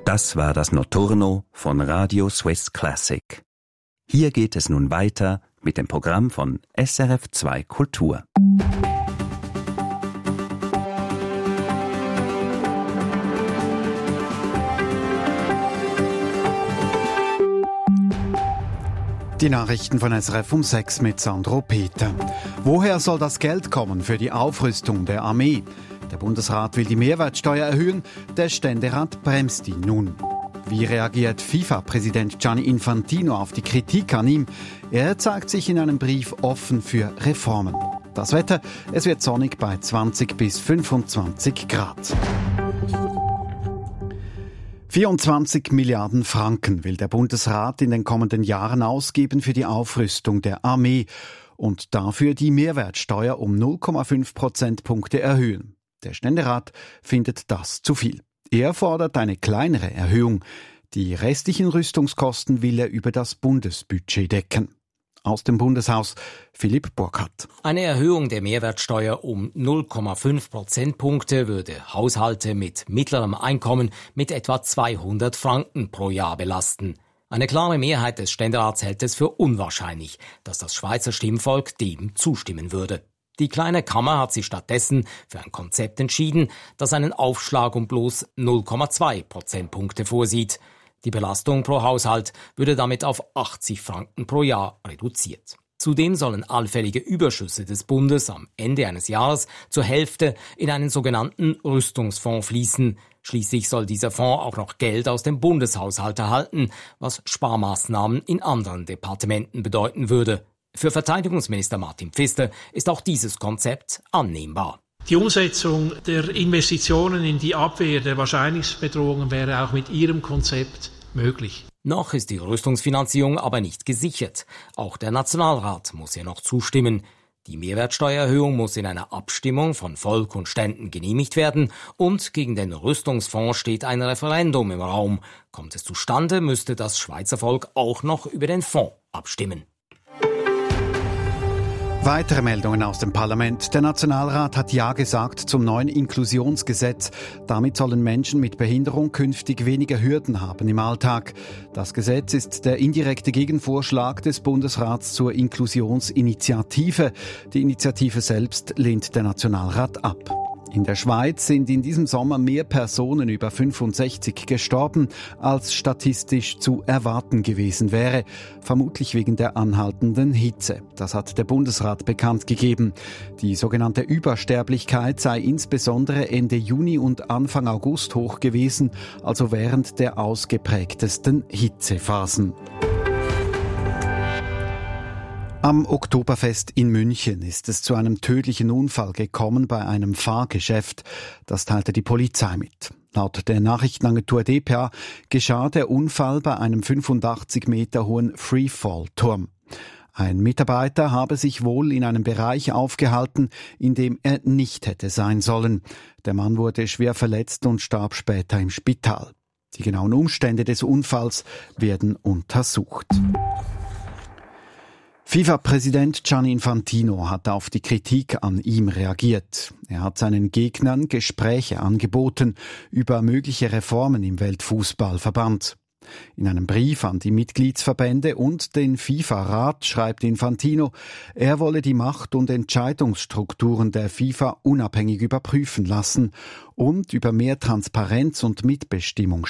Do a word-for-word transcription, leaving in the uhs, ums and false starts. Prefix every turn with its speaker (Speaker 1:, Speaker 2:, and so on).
Speaker 1: Das war das Notturno von Radio Swiss Classic. Hier geht es nun weiter mit dem Programm von S R F zwei Kultur.
Speaker 2: Die Nachrichten von S R F um sechs mit Sandro Peter. Woher soll das Geld kommen für die Aufrüstung der Armee? Der Bundesrat will die Mehrwertsteuer erhöhen, der Ständerat bremst ihn nun. Wie reagiert FIFA-Präsident Gianni Infantino auf die Kritik an ihm? Er zeigt sich in einem Brief offen für Reformen. Das Wetter, es wird sonnig bei zwanzig bis fünfundzwanzig Grad. vierundzwanzig Milliarden Franken will der Bundesrat in den kommenden Jahren ausgeben für die Aufrüstung der Armee und dafür die Mehrwertsteuer um null Komma fünf Prozentpunkte erhöhen. Der Ständerat findet das zu viel. Er fordert eine kleinere Erhöhung. Die restlichen Rüstungskosten will er über das Bundesbudget decken. Aus dem Bundeshaus Philipp Burkhardt.
Speaker 3: Eine Erhöhung der Mehrwertsteuer um null Komma fünf Prozentpunkte würde Haushalte mit mittlerem Einkommen mit etwa zweihundert Franken pro Jahr belasten. Eine klare Mehrheit des Ständerats hält es für unwahrscheinlich, dass das Schweizer Stimmvolk dem zustimmen würde. Die kleine Kammer hat sich stattdessen für ein Konzept entschieden, das einen Aufschlag um bloß null Komma zwei Prozentpunkte vorsieht. Die Belastung pro Haushalt würde damit auf achtzig Franken pro Jahr reduziert. Zudem sollen allfällige Überschüsse des Bundes am Ende eines Jahres zur Hälfte in einen sogenannten Rüstungsfonds fließen. Schließlich soll dieser Fonds auch noch Geld aus dem Bundeshaushalt erhalten, was Sparmaßnahmen in anderen Departementen bedeuten würde. Für Verteidigungsminister Martin Pfister ist auch dieses Konzept annehmbar.
Speaker 4: Die Umsetzung der Investitionen in die Abwehr der Wahrscheinlichkeitsbedrohungen wäre auch mit Ihrem Konzept möglich.
Speaker 3: Noch ist die Rüstungsfinanzierung aber nicht gesichert. Auch der Nationalrat muss ihr noch zustimmen. Die Mehrwertsteuererhöhung muss in einer Abstimmung von Volk und Ständen genehmigt werden und gegen den Rüstungsfonds steht ein Referendum im Raum. Kommt es zustande, müsste das Schweizer Volk auch noch über den Fonds abstimmen.
Speaker 2: Weitere Meldungen aus dem Parlament. Der Nationalrat hat Ja gesagt zum neuen Inklusionsgesetz. Damit sollen Menschen mit Behinderung künftig weniger Hürden haben im Alltag. Das Gesetz ist der indirekte Gegenvorschlag des Bundesrats zur Inklusionsinitiative. Die Initiative selbst lehnt der Nationalrat ab. In der Schweiz sind in diesem Sommer mehr Personen über fünfundsechzig gestorben, als statistisch zu erwarten gewesen wäre. Vermutlich wegen der anhaltenden Hitze. Das hat der Bundesrat bekannt gegeben. Die sogenannte Übersterblichkeit sei insbesondere Ende Juni und Anfang August hoch gewesen, also während der ausgeprägtesten Hitzephasen. Am Oktoberfest in München ist es zu einem tödlichen Unfall gekommen bei einem Fahrgeschäft. Das teilte die Polizei mit. Laut der Nachrichtenagentur D P A geschah der Unfall bei einem fünfundachtzig Meter hohen Freefall-Turm. Ein Mitarbeiter habe sich wohl in einem Bereich aufgehalten, in dem er nicht hätte sein sollen. Der Mann wurde schwer verletzt und starb später im Spital. Die genauen Umstände des Unfalls werden untersucht. FIFA-Präsident Gianni Infantino hat auf die Kritik an ihm reagiert. Er hat seinen Gegnern Gespräche angeboten über mögliche Reformen im Weltfußballverband. In einem Brief an die Mitgliedsverbände und den FIFA-Rat schreibt Infantino, er wolle die Macht- und Entscheidungsstrukturen der FIFA unabhängig überprüfen lassen und über mehr Transparenz und Mitbestimmung